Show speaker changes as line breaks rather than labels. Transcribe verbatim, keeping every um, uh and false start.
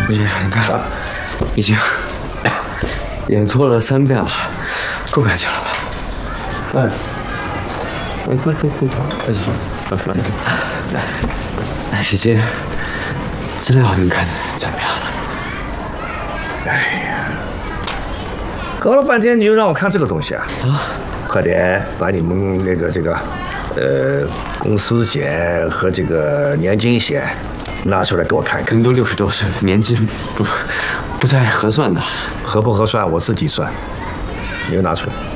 吴先生，你看，已经演脱了三遍了，够干净了吧？哎，哎，快快快，快去，快快来，来，石金，资料您看怎么样了？
哎呀，搞了半天你又让我看这个东西啊？啊，快点把你们那个这个，呃，公司险和这个年金险拿出来给我看看。
您都六十多岁了，年金不不太合算的，
合不合算我自己算，你给我拿出来。